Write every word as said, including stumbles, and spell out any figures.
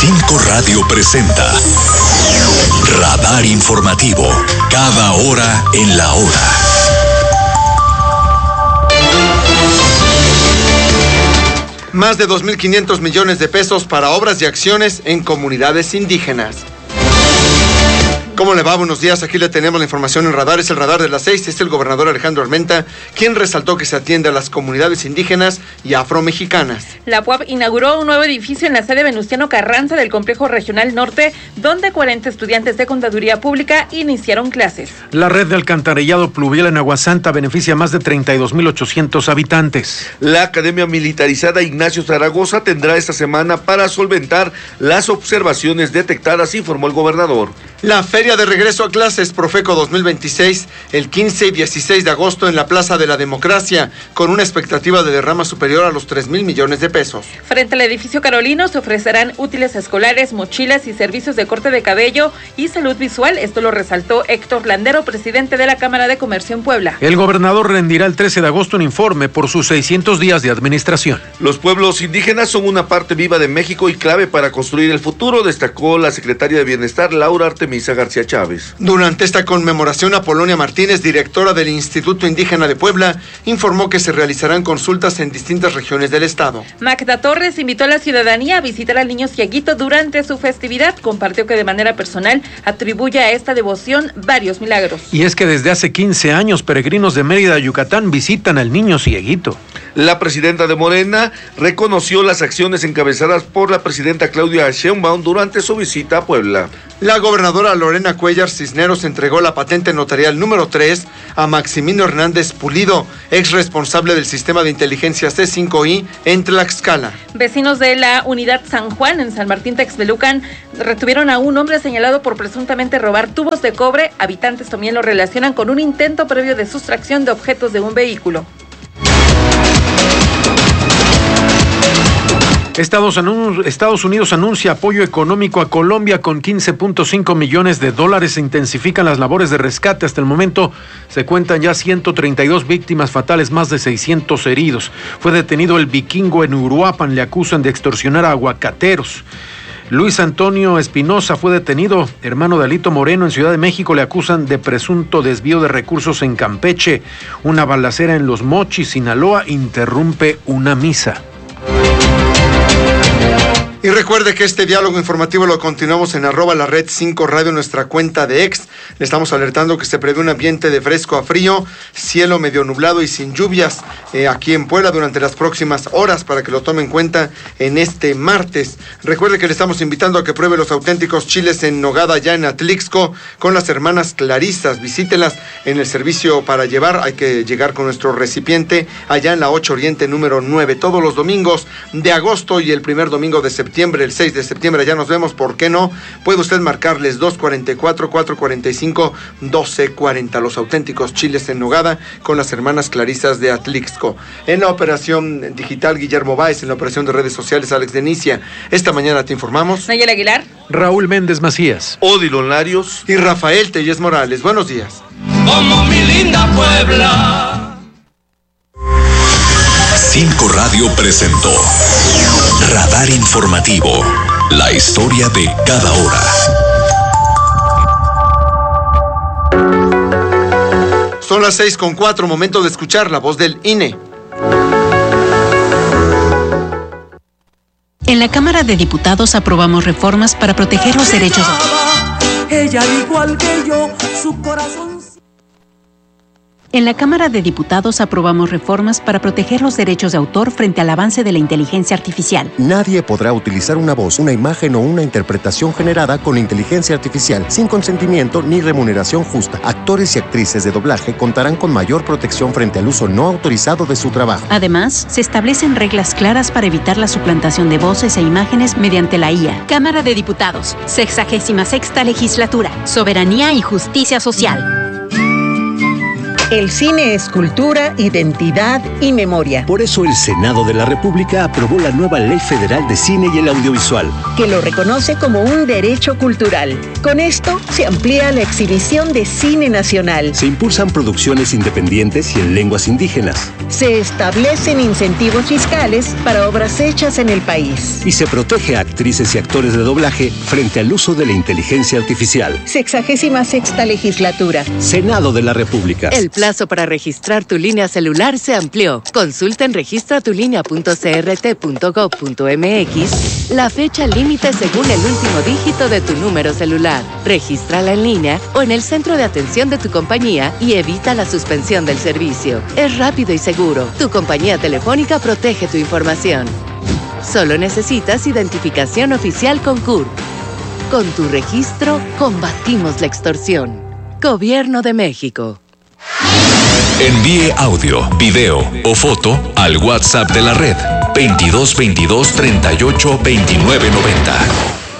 Cinco Radio presenta Radar Informativo, cada hora en la hora. Más de dos mil quinientos millones de pesos para obras y acciones en comunidades indígenas. ¿Cómo le va? Buenos días. Aquí le tenemos la información en Radar. Es el Radar de las seis. Es el gobernador Alejandro Armenta quien resaltó que se atiende a las comunidades indígenas y afromexicanas. La P U A P inauguró un nuevo edificio en la sede Venustiano Carranza del Complejo Regional Norte, donde cuarenta estudiantes de Contaduría Pública iniciaron clases. La red de alcantarillado pluvial en Aguasanta beneficia a más de treinta y dos mil ochocientos habitantes. La Academia Militarizada Ignacio Zaragoza tendrá esta semana para solventar las observaciones detectadas, informó el gobernador. La Feria de Regreso a Clases Profeco dos mil veintiséis, el quince y dieciséis de agosto en la Plaza de la Democracia, con una expectativa de derrama superior a los tres mil millones de pesos. Frente al edificio Carolino se ofrecerán útiles escolares, mochilas y servicios de corte de cabello y salud visual. Esto lo resaltó Héctor Landero, presidente de la Cámara de Comercio en Puebla. El gobernador rendirá el trece de agosto un informe por sus seiscientos días de administración. Los pueblos indígenas son una parte viva de México y clave para construir el futuro, destacó la secretaria de Bienestar, Laura Artemisa García Chávez. Durante esta conmemoración, Apolonia Martínez, directora del Instituto Indígena de Puebla, informó que se realizarán consultas en distintas regiones del estado. Magda Torres invitó a la ciudadanía a visitar al niño cieguito durante su festividad. Compartió que de manera personal atribuye a esta devoción varios milagros. Y es que desde hace quince años, peregrinos de Mérida, Yucatán, visitan al niño cieguito. La presidenta de Morena reconoció las acciones encabezadas por la presidenta Claudia Sheinbaum durante su visita a Puebla. La gobernadora Lorena Cuellar Cisneros entregó la patente notarial número tres a Maximino Hernández Pulido, ex responsable del sistema de inteligencia C cinco I en Tlaxcala. Vecinos de la unidad San Juan en San Martín Texmelucan retuvieron a un hombre señalado por presuntamente robar tubos de cobre. Habitantes también lo relacionan con un intento previo de sustracción de objetos de un vehículo. Estados, anun- Estados Unidos anuncia apoyo económico a Colombia con quince punto cinco millones de dólares. Se intensifican las labores de rescate. Hasta el momento se cuentan ya ciento treinta y dos víctimas fatales, más de seiscientos heridos. Fue detenido el Vikingo en Uruapan. Le acusan de extorsionar a aguacateros. Luis Antonio Espinosa fue detenido, hermano de Alito Moreno, en Ciudad de México. Le acusan de presunto desvío de recursos en Campeche. Una balacera en Los Mochis, Sinaloa, interrumpe una misa. Y recuerde que este diálogo informativo lo continuamos en arroba la red cinco radio, nuestra cuenta de ex. Le estamos alertando que se prevé un ambiente de fresco a frío, cielo medio nublado y sin lluvias eh, aquí en Puebla durante las próximas horas, para que lo tome en cuenta en este martes. Recuerde que le estamos invitando a que pruebe los auténticos chiles en nogada ya en Atlixco con las hermanas Clarisas. Visítelas en el servicio para llevar. Hay que llegar con nuestro recipiente allá en la ocho Oriente número nueve, todos los domingos de agosto y el primer domingo de septiembre. El seis de septiembre, ya nos vemos, ¿por qué no? Puede usted marcarles dos cuarenta y cuatro, cuatro cuarenta y cinco, doce cuarenta, los auténticos chiles en nogada con las hermanas Clarisas de Atlixco. En la operación digital, Guillermo Báez; en la operación de redes sociales, Alex Denicia. Esta mañana te informamos Nayel Aguilar, Raúl Méndez Macías, Odilon Larios y Rafael Tellez Morales. Buenos días. Como mi linda Puebla. Cinco Radio presentó Radar Informativo, la historia de cada hora. Son las seis con cuatro, momento de escuchar la voz del I N E. En la Cámara de Diputados aprobamos reformas para proteger los derechos. Ella igual que yo, su corazón. En la Cámara de Diputados aprobamos reformas para proteger los derechos de autor frente al avance de la inteligencia artificial. Nadie podrá utilizar una voz, una imagen o una interpretación generada con inteligencia artificial sin consentimiento ni remuneración justa. Actores y actrices de doblaje contarán con mayor protección frente al uso no autorizado de su trabajo. Además, se establecen reglas claras para evitar la suplantación de voces e imágenes mediante la I A. Cámara de Diputados, sexagésima sexta legislatura, soberanía y justicia social. El cine es cultura, identidad y memoria. Por eso el Senado de la República aprobó la nueva Ley Federal de Cine y el Audiovisual, que lo reconoce como un derecho cultural. Con esto se amplía la exhibición de cine nacional. Se impulsan producciones independientes y en lenguas indígenas. Se establecen incentivos fiscales para obras hechas en el país. Y se protege a actrices y actores de doblaje frente al uso de la inteligencia artificial. Sexagésima sexta legislatura. Senado de la República. El plazo para registrar tu línea celular se amplió. Consulta en registratulinea punto c r t punto gov punto m x la fecha límite según el último dígito de tu número celular. Regístrala en línea o en el centro de atención de tu compañía y evita la suspensión del servicio. Es rápido y seguro. Tu compañía telefónica protege tu información. Solo necesitas identificación oficial con C U R P. Con tu registro, combatimos la extorsión. Gobierno de México. Envíe audio, video o foto al WhatsApp de la red veintidós veintidós treinta y ocho veintinueve noventa.